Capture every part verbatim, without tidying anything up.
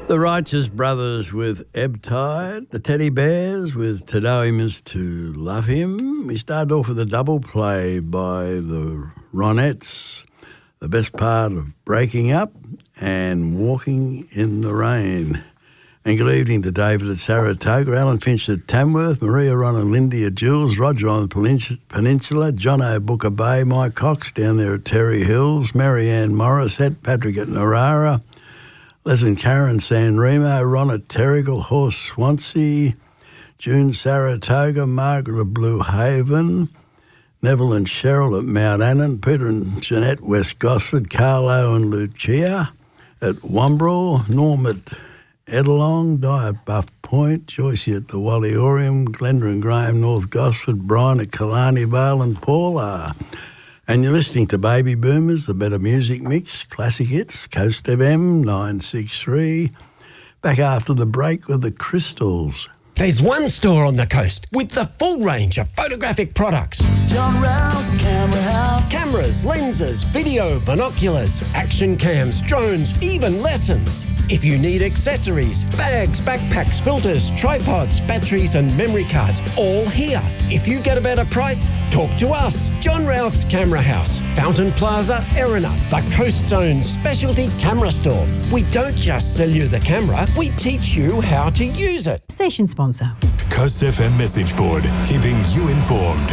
The Righteous Brothers with Ebb Tide, the Teddy Bears with To Know Him Is To Love Him. We started off with a double play by the Ronettes, The Best Part of Breaking Up and Walking in the Rain. And good evening to David at Saratoga, Alan Finch at Tamworth, Maria, Ron and Lindy at Jules, Roger on the Peninsula, John O. Booker Bay, Mike Cox down there at Terry Hills, Marianne Morissette, Patrick at Narara, Les and Karen San Remo, Ron at Terrigal, Horse Swansea, June Saratoga, Margaret at Blue Haven, Neville and Cheryl at Mount Annan, Peter and Jeanette West Gosford, Carlo and Lucia at Wombrel, Norm at Edelong, Di at Buff Point, Joyce at the Walliorium, Glenda and Graham, North Gosford, Brian at Killarney Vale and Paula. And you're listening to Baby Boomers, the Better Music Mix, Classic Hits, Coast F M nine six three. Back after the break with the Crystals. There's one store on the coast with the full range of photographic products. John Rouse Camera House. Cameras, lenses, video, binoculars, action cams, drones, even lessons. If you need accessories, bags, backpacks, filters, tripods, batteries and memory cards, all here. If you get a better price, talk to us. John Ralph's Camera House, Fountain Plaza, Erina, the Coast Zone specialty camera store. We don't just sell you the camera, we teach you how to use it. Station sponsor. Coast F M message board, keeping you informed.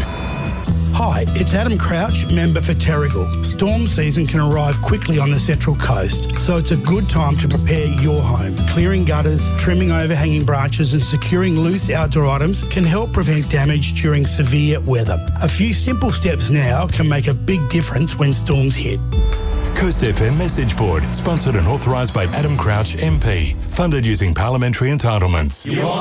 Hi, it's Adam Crouch, member for Terrigal. Storm season can arrive quickly on the Central Coast, so it's a good time to prepare your home. Clearing gutters, trimming overhanging branches and securing loose outdoor items can help prevent damage during severe weather. A few simple steps now can make a big difference when storms hit. Coast F M message board, sponsored and authorised by Adam Crouch M P, funded using parliamentary entitlements.